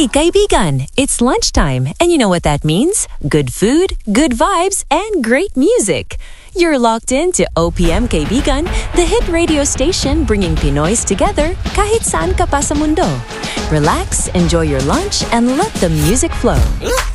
Hey, kaibigan! It's lunchtime, and you know what that means? Good food, good vibes, and great music. You're locked in to OPM Kaibigan, the hit radio station bringing Pinoys together kahit saan ka pa sa mundo. Relax, enjoy your lunch, and let the music flow.